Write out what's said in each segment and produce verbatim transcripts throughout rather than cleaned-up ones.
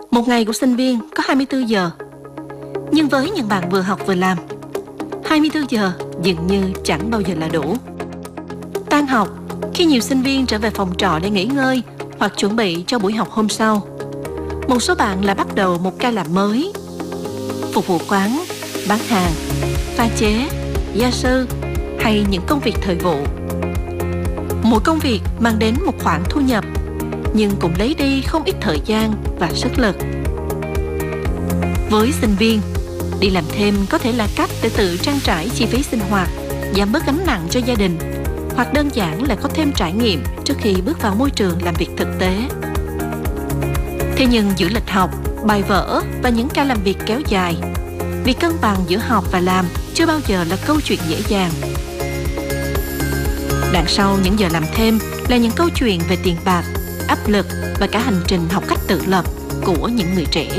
Một ngày của sinh viên có hai mươi tư giờ. Nhưng với những bạn vừa học vừa làm, hai mươi tư giờ dường như chẳng bao giờ là đủ. Tan học, khi nhiều sinh viên trở về phòng trọ để nghỉ ngơi hoặc chuẩn bị cho buổi học hôm sau, một số bạn lại bắt đầu một ca làm mới. Phục vụ quán, bán hàng, pha chế, gia sư hay những công việc thời vụ. Mỗi công việc mang đến một khoản thu nhập, nhưng cũng lấy đi không ít thời gian và sức lực. Với sinh viên, đi làm thêm có thể là cách để tự trang trải chi phí sinh hoạt, giảm bớt gánh nặng cho gia đình, hoặc đơn giản là có thêm trải nghiệm trước khi bước vào môi trường làm việc thực tế. Thế nhưng giữa lịch học, bài vở và những ca làm việc kéo dài, việc cân bằng giữa học và làm chưa bao giờ là câu chuyện dễ dàng. Đằng sau những giờ làm thêm là những câu chuyện về tiền bạc, áp lực và cả hành trình học cách tự lập của những người trẻ.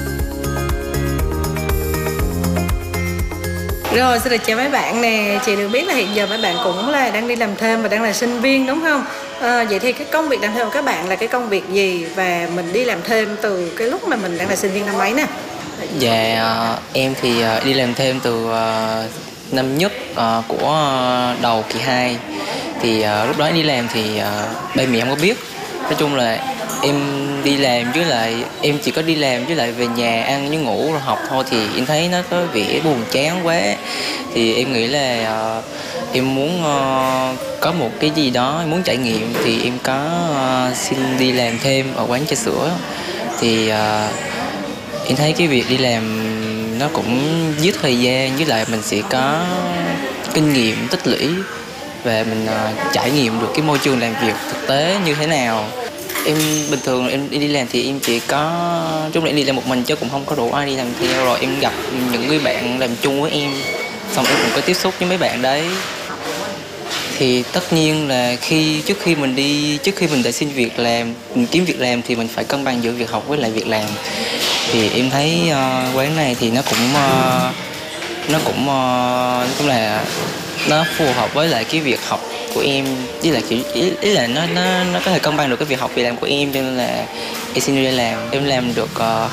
Rồi, xin được chào mấy bạn nè. Chị được biết là hiện giờ mấy bạn cũng là đang đi làm thêm và đang là sinh viên đúng không? À, vậy thì cái công việc làm thêm của các bạn là cái công việc gì? Và mình đi làm thêm từ cái lúc mà mình đang là sinh viên năm mấy nè? Dạ, em thì đi làm thêm từ năm nhất của đầu kỳ hai. Thì lúc đó đi làm thì ba mẹ em có biết. Nói chung là em đi làm với lại em chỉ có đi làm với lại về nhà ăn với ngủ rồi học thôi, thì em thấy nó có vẻ buồn chán quá. Thì em nghĩ là uh, em muốn uh, có một cái gì đó em muốn trải nghiệm, thì em có uh, xin đi làm thêm ở quán trà sữa. Thì uh, em thấy cái việc đi làm nó cũng giết thời gian, với lại mình sẽ có kinh nghiệm tích lũy và mình uh, trải nghiệm được cái môi trường làm việc thực tế như thế nào. Em bình thường em đi làm thì em chỉ có chung là em đi làm một mình chứ cũng không có đủ ai đi làm theo. Rồi em gặp những người bạn làm chung với em, xong em cũng có tiếp xúc với mấy bạn đấy. Thì tất nhiên là khi trước khi mình đi trước khi mình đã xin việc làm, mình kiếm việc làm thì mình phải cân bằng giữa việc học với lại việc làm. Thì em thấy uh, quán này thì nó cũng uh, nó cũng uh, cũng là nó phù hợp với lại cái việc học của em, với lại kiểu ý, ý là nó nó nó có thể cân bằng được cái việc học việc làm của em, cho nên là em xin đi làm. Em làm được uh,